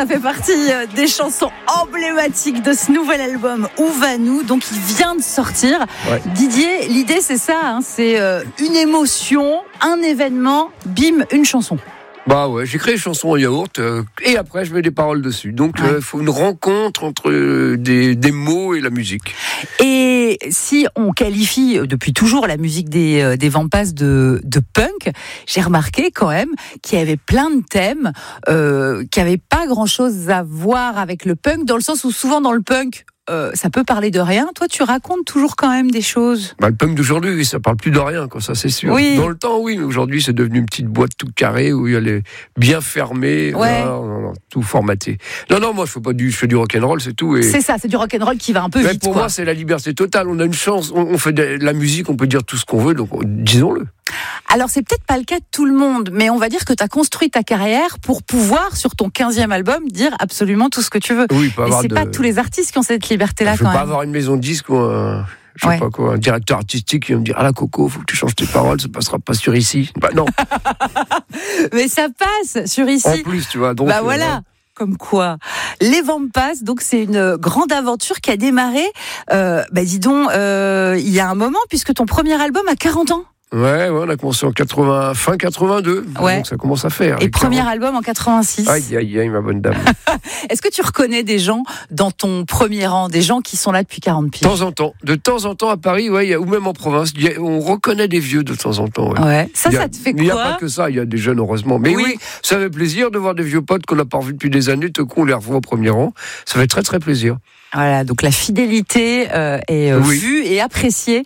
ça fait partie des chansons emblématiques de ce nouvel album Où va-nous, donc il vient de sortir. Ouais. Didier, l'idée c'est ça, hein, c'est une émotion, un événement, bim, une chanson. Bah ouais, j'ai créé une chanson en yaourt et après je mets des paroles dessus. Donc il faut une rencontre entre des mots et la musique. Et si on qualifie depuis toujours la musique des Vampas de punk, j'ai remarqué quand même qu'il y avait plein de thèmes qui n'avaient pas grand-chose à voir avec le punk, dans le sens où souvent dans le punk, ça peut parler de rien. Toi, tu racontes toujours quand même des choses. Bah, le punk d'aujourd'hui, ça parle plus de rien, quoi, ça c'est sûr. Oui. Dans le temps, oui, mais aujourd'hui c'est devenu une petite boîte tout carrée où il y a les bien fermée, Ouais. non, tout formaté. Non, moi je fais du rock'n'roll, c'est tout. Et... C'est ça, c'est du rock'n'roll qui va un peu Mais vite. pour quoi. moi, c'est la liberté totale. On a une chance, on fait de la musique, on peut dire tout ce qu'on veut, donc disons-le. Alors, c'est peut-être pas le cas de tout le monde, mais on va dire que tu as construit ta carrière pour pouvoir, sur ton 15e album, dire absolument tout ce que tu veux. Oui, pas Et avoir c'est pas tous les artistes qui ont cette liberté-là, Je quand veux pas même. avoir une maison de disques ou un directeur artistique qui va me dire « Ah la Coco, faut que tu changes tes paroles, ça passera pas sur ici. » Bah non, Mais ça passe sur ici. en plus, tu vois. Donc, Bah voilà. Comme quoi, les Vampas, donc c'est une grande aventure qui a démarré, dis donc, il y a un moment, puisque ton premier album a 40 ans. Ouais, on a commencé en fin 82, Ouais. donc ça commence à faire. Et premier album en 86. Aïe, ma bonne dame. Est-ce que tu reconnais des gens dans ton premier rang, des gens qui sont là depuis 40 piges? De temps en temps à Paris, ou même en province, on reconnaît des vieux de temps en temps. Ouais. Ouais. Ça te fait quoi? Il n'y a pas que ça, il y a des jeunes heureusement. Mais oui, ça fait plaisir de voir des vieux potes qu'on n'a pas revus depuis des années, tout coup on les revoit au premier rang. Ça fait très très plaisir. Voilà, donc la fidélité est vue et appréciée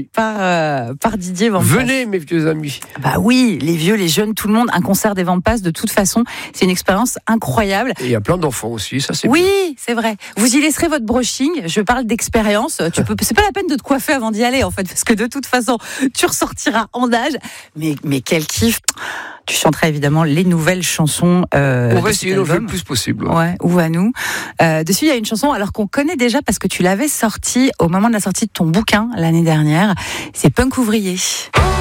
par Didier Vampas. Venez mes vieux amis. Bah oui, les vieux, les jeunes, tout le monde, un concert des Vampas, de toute façon, c'est une expérience incroyable. Et il y a plein d'enfants aussi, ça c'est bien. Oui, c'est vrai. Vous y laisserez votre brushing. Je parle d'expérience. C'est pas la peine de te coiffer avant d'y aller, en fait, parce que de toute façon, tu ressortiras en âge. Mais quel kiff. Tu chanteras évidemment les nouvelles chansons. On va essayer d'en jouer le plus possible. Ouais, Où va-nous. Dessus, il y a une chanson, alors qu'on connaît déjà parce que tu l'avais sortie au moment de la sortie de ton bouquin l'année dernière. C'est Punk Ouvrier.